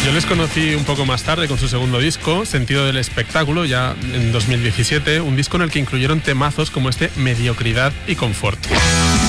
Yo les conocí un poco más tarde con su segundo disco, Sentido del Espectáculo, ya en 2017, un disco en el que incluyeron temazos como este Mediocridad y Confort.